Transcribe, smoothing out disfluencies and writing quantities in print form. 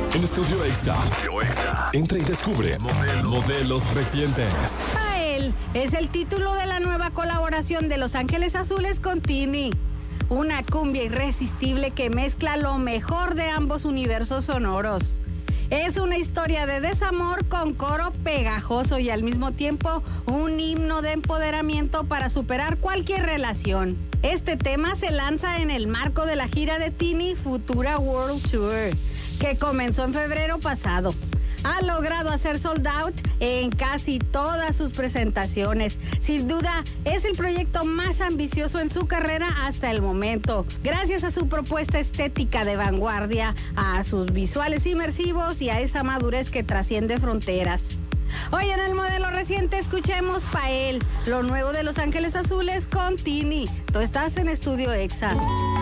En Estudio Exa. Entra y descubre modelos recientes. Pael es el título de la nueva colaboración de Los Ángeles Azules con Tini. Una cumbia irresistible que mezcla lo mejor de ambos universos sonoros. Es una historia de desamor con coro pegajoso y al mismo tiempo un himno de empoderamiento para superar cualquier relación. Este tema se lanza en el marco de la gira de Tini Futura World Tour, que comenzó en febrero pasado. Ha logrado hacer sold out en casi todas sus presentaciones. Sin duda, es el proyecto más ambicioso en su carrera hasta el momento, gracias a su propuesta estética de vanguardia, a sus visuales inmersivos y a esa madurez que trasciende fronteras. Hoy en el modelo reciente escuchemos Pael, lo nuevo de Los Ángeles Azules con Tini. Tú estás en Estudio Exa.